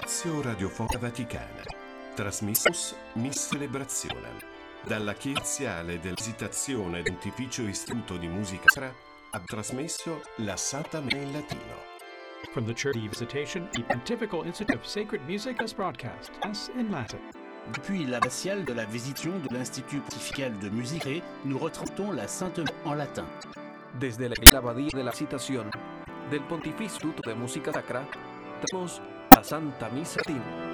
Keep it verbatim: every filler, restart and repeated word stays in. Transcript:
Consorzio Radiofonica Vaticana. Trasmissus Miss Celebrationem. Dalla Chiesiale dell'Esitazione Pontificio Istituto di Musica Sacra ha trasmesso la Santa Messa in latino. From the Church of Visitation, the Pontifical Institute of Sacred Music has broadcast Mass in Latin. Depuis l'abbatiale de la Visitation de l'Institut Pontifical de Musique, nous retraitons la Sainte Messe en latin. Desde la Abadía de la Visitación del Pontificio Instituto de Música Sacra, tenemos la Santa Misa Latina.